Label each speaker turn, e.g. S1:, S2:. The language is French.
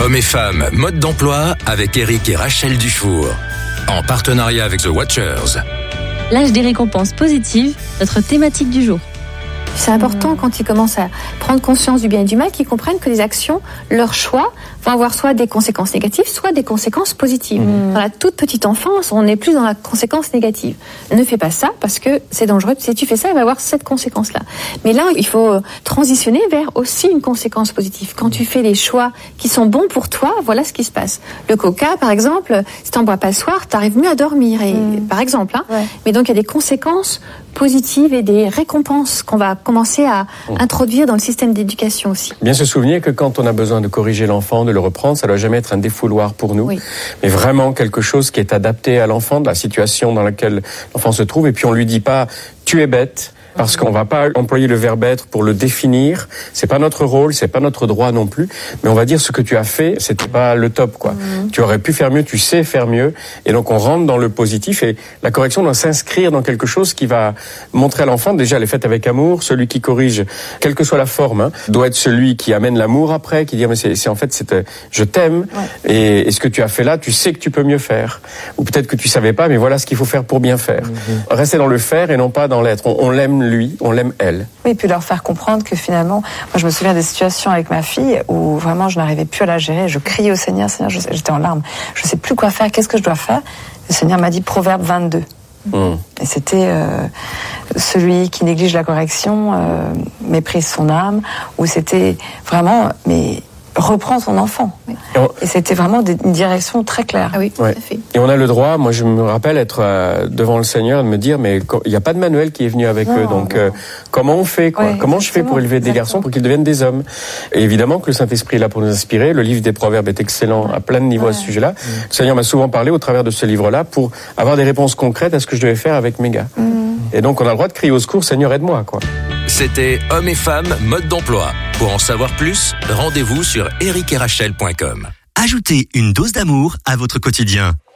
S1: Hommes et femmes, mode d'emploi avec Eric et Rachel Dufour. En partenariat avec The Watchers.
S2: L'âge des récompenses positives, notre thématique du jour.
S3: C'est important quand ils commencent à prendre conscience du bien et du mal, qu'ils comprennent que les actions, leurs choix, vont avoir soit des conséquences négatives, soit des conséquences positives. Dans la toute petite enfance, on n'est plus dans la conséquence négative. Ne fais pas ça parce que c'est dangereux. Si tu fais ça, il va y avoir cette conséquence-là. Mais là, il faut transitionner vers aussi une conséquence positive. Quand tu fais les choix qui sont bons pour toi, voilà ce qui se passe. Le coca, par exemple, si tu n'en bois pas le soir, tu arrives mieux à dormir, par exemple. Ouais. Mais donc, il y a des conséquences positives et des récompenses qu'on va commencer à introduire dans le système d'éducation aussi.
S4: Bien se souvenir que quand on a besoin de corriger l'enfant, de le reprendre, ça ne doit jamais être un défouloir pour nous, mais vraiment quelque chose qui est adapté à l'enfant, de la situation dans laquelle l'enfant se trouve, et puis on lui dit pas « tu es bête ». Parce qu'on va pas employer le verbe être pour le définir. C'est pas notre rôle, c'est pas notre droit non plus. Mais on va dire ce que tu as fait, c'était pas le top, quoi. Tu aurais pu faire mieux, tu sais faire mieux. Et donc on rentre dans le positif et la correction doit s'inscrire dans quelque chose qui va montrer à l'enfant, déjà elle est faite avec amour. Celui qui corrige, quelle que soit la forme, doit être celui qui amène l'amour après, qui dit mais c'est en fait je t'aime et ce que tu as fait là, tu sais que tu peux mieux faire. Ou peut-être que tu savais pas, mais voilà ce qu'il faut faire pour bien faire. Rester dans le faire et non pas dans l'être. On l'aime lui, on l'aime elle.
S5: Oui, et puis leur faire comprendre que finalement, moi je me souviens des situations avec ma fille où vraiment je n'arrivais plus à la gérer, je criais au Seigneur, j'étais en larmes, je sais plus quoi faire, qu'est-ce que je dois faire? Le Seigneur m'a dit Proverbe 22. Et c'était celui qui néglige la correction, méprise son âme, où c'était vraiment, mais reprends ton enfant. Et c'était vraiment une direction très claire.
S3: Ah oui, tout à fait.
S4: Et on a le droit, moi je me rappelle être devant le Seigneur et de me dire, mais il n'y a pas de manuel qui est venu avec eux, donc comment on fait, quoi? Comment je fais pour élever des garçons pour qu'ils deviennent des hommes? Et évidemment que le Saint-Esprit est là pour nous inspirer, le livre des Proverbes est excellent à plein de niveaux à ce sujet-là. Le Seigneur m'a souvent parlé au travers de ce livre-là pour avoir des réponses concrètes à ce que je devais faire avec mes gars. Et donc on a le droit de crier au secours, Seigneur aide-moi, quoi.
S1: C'était Hommes et femmes, mode d'emploi. Pour en savoir plus, rendez-vous sur ericetRachel.com.
S6: Ajoutez une dose d'amour à votre quotidien.